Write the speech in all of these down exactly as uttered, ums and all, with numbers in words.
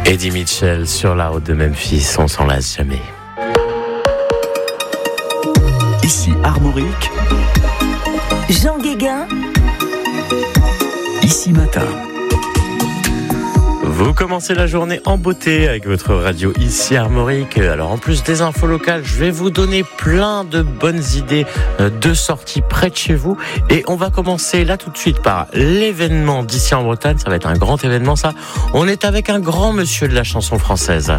Eddie Mitchell sur la route de Memphis, on s'en lasse jamais. Ici Armorique, Jean Guéguin, Ici Matin. Vous commencez la journée en beauté avec votre radio Ici Armorique. Alors en plus des infos locales, je vais vous donner plein de bonnes idées de sorties près de chez vous. Et on va commencer là tout de suite par l'événement d'ici en Bretagne. Ça va être un grand événement ça. On est avec un grand monsieur de la chanson française.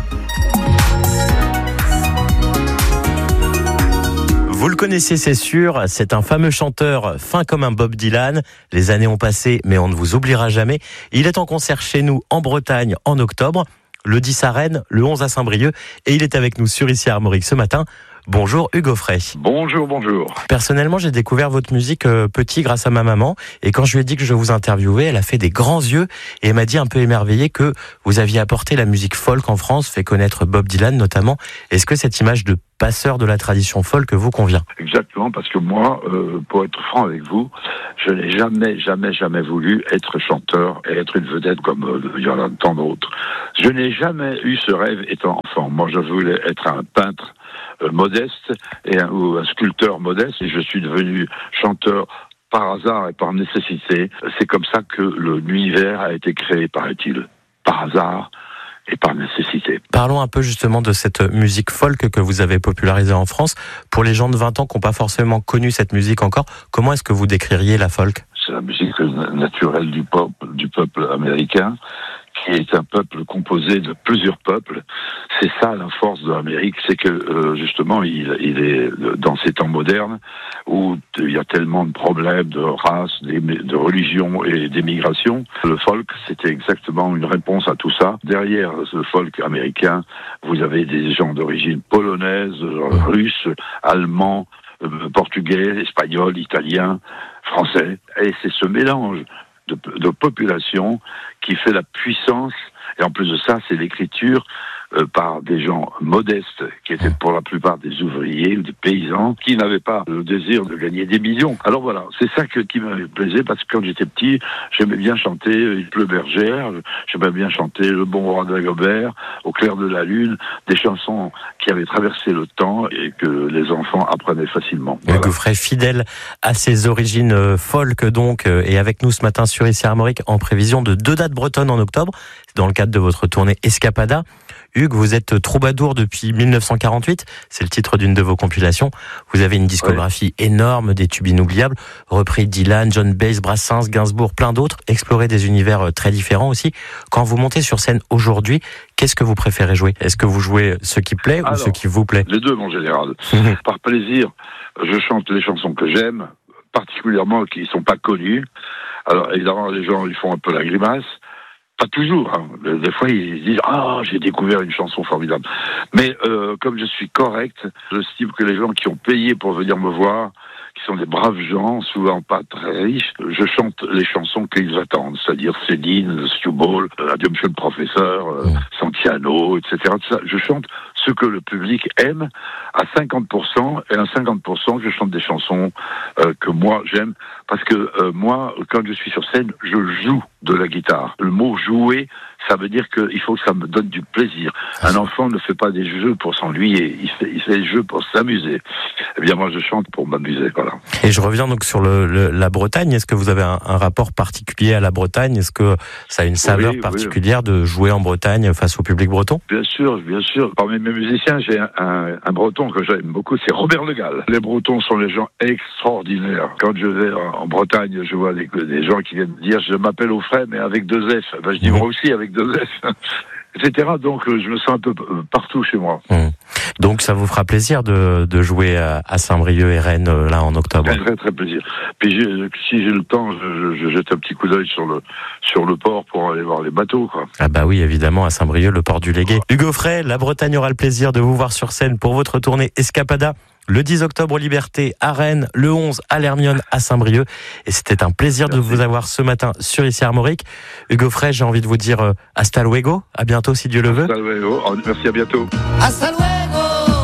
Vous le connaissez, c'est sûr, c'est un fameux chanteur fin comme un Bob Dylan. Les années ont passé, mais on ne vous oubliera jamais. Il est en concert chez nous en Bretagne en octobre, le dix à Rennes, le onze à Saint-Brieuc, et il est avec nous sur Ici Armorique ce matin. Bonjour Hugues Offray. Bonjour, bonjour. Personnellement, j'ai découvert votre musique euh, petit grâce à ma maman. Et quand je lui ai dit que je vous interviewais, elle a fait des grands yeux et elle m'a dit un peu émerveillée que vous aviez apporté la musique folk en France, fait connaître Bob Dylan notamment. Est-ce que cette image de passeur de la tradition folk vous convient ? Exactement, parce que moi, euh, pour être franc avec vous, je n'ai jamais, jamais, jamais voulu être chanteur et être une vedette comme euh, il y en a tant d'autres. Je n'ai jamais eu ce rêve étant enfant. Moi, je voulais être un peintre Euh, modeste et un, ou un sculpteur modeste, et je suis devenu chanteur par hasard et par nécessité. C'est comme ça que l'univers a été créé, paraît-il, par hasard et par nécessité. Parlons un peu justement de cette musique folk que vous avez popularisée en France. Pour les gens de vingt ans qui n'ont pas forcément connu cette musique encore, comment est-ce que vous décririez la folk ? C'est la musique naturelle du peuple, du peuple américain, qui est un peuple composé de plusieurs peuples. C'est ça la force de l'Amérique, c'est que euh, justement il, il est dans ces temps modernes où il y a tellement de problèmes de race, de religion et d'émigration. Le folk, c'était exactement une réponse à tout ça. Derrière ce folk américain, vous avez des gens d'origine polonaise, russe, allemand, euh, portugais, espagnol, italien, français. Et c'est ce mélange de, de population qui fait la puissance, et en plus de ça, c'est l'écriture euh, par des gens modestes, qui étaient pour la plupart des ouvriers ou des paysans, qui n'avaient pas le désir de gagner des millions. Alors voilà, c'est ça que, qui me plaisait, parce que quand j'étais petit, j'aimais bien chanter Il pleut bergère, j'aimais bien chanter Le bon roi d'Agobert, Au clair de la lune, des chansons qui avaient traversé le temps et que les enfants apprenaient facilement. Voilà. Hugues Offray, fidèle à ses origines euh, folk donc, euh, et avec nous ce matin sur Ici Armorique en prévision de deux dates bretonnes en octobre, dans le cadre de votre tournée Escapada. Hugues, vous êtes troubadour depuis mille neuf cent quarante-huit, c'est le titre d'une de vos compilations. Vous avez une discographie oui. énorme, des tubes inoubliables, repris Dylan, John Baez, Brassens, Gainsbourg, plein d'autres, exploré des univers très différents aussi. Quand vous montez sur scène aujourd'hui, qu'est-ce que vous préférez jouer ? Est-ce que vous jouez ce qui plaît Alors, ou ce qui vous plaît ? Les deux, mon général. Par plaisir, je chante les chansons que j'aime, particulièrement qui ne sont pas connues. Alors évidemment, les gens ils font un peu la grimace. Pas toujours. Hein. Des fois, ils disent « Ah, j'ai découvert une chanson formidable ». Mais euh, comme je suis correct, j'estime que les gens qui ont payé pour venir me voir, qui sont des braves gens, souvent pas très riches, je chante les chansons qu'ils attendent, c'est-à-dire Céline, Stu Ball, Adieu Monsieur le Professeur, euh, Santiano, et cetera. Je chante ce que le public aime à cinquante pour cent, et à cinquante pour cent, je chante des chansons euh, que moi j'aime, parce que euh, moi, quand je suis sur scène, je joue de la guitare. Le mot jouer, ça veut dire qu'il faut que ça me donne du plaisir. Un enfant ne fait pas des jeux pour s'ennuyer, il fait, il fait des jeux pour s'amuser. Eh bien, moi, je chante pour m'amuser, voilà. Et je reviens donc sur le, le, la Bretagne. Est-ce que vous avez un, un rapport particulier à la Bretagne ? Est-ce que ça a une saveur oui, particulière oui. de jouer en Bretagne face au public breton ? Bien sûr, bien sûr. Parmi mes musiciens, j'ai un, un, un breton que j'aime beaucoup, c'est Robert Le Gall. Les Bretons sont des gens extraordinaires. Quand je vais en, en Bretagne, je vois des, des gens qui viennent me dire « je m'appelle Offray, mais avec deux F ». Ben, je dis moi aussi avec deux F. et cetera. Donc euh, je me sens un peu euh, partout chez moi. Mmh. Donc ça vous fera plaisir de, de jouer à, à Saint-Brieuc et Rennes euh, là en octobre. Très très plaisir. Puis j'ai, si j'ai le temps, je, je, je jette un petit coup d'œil sur le sur le port pour aller voir les bateaux, quoi. Ah bah oui, évidemment, à Saint-Brieuc, le port du Légué. Hugues Offray, la Bretagne aura le plaisir de vous voir sur scène pour votre tournée Escapada. Le dix octobre aux Libertés à Rennes, le onze à l'Hermione à Saint-Brieuc. Et c'était un plaisir Merci. de vous avoir ce matin sur Ici Armorique. Hugues Offray, j'ai envie de vous dire euh, hasta luego, à bientôt si Dieu le veut. Hasta luego, oh, merci, à bientôt. Hasta luego,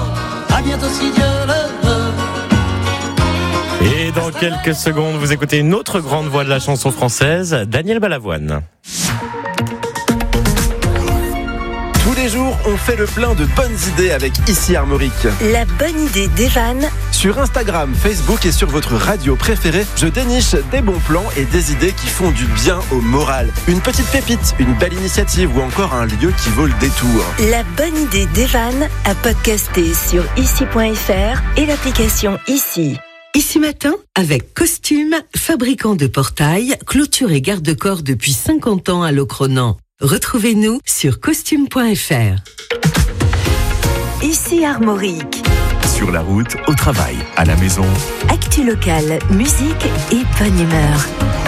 à bientôt si Dieu le veut. Et dans quelques secondes, vous écoutez une autre grande voix de la chanson française, Daniel Balavoine. Tous les jours, on fait le plein de bonnes idées avec Ici Armorique. La bonne idée d'Evan. Sur Instagram, Facebook et sur votre radio préférée, je déniche des bons plans et des idées qui font du bien au moral. Une petite pépite, une belle initiative ou encore un lieu qui vaut le détour. La bonne idée d'Evan à podcaster sur ici point f r et l'application Ici. Ici Matin, avec Costume, fabricant de portails, clôture et garde-corps depuis cinquante ans à Locronan. Retrouvez-nous sur costume point f r. Ici Armorique. Sur la route, au travail, à la maison. Actu locale, musique et bonne humeur.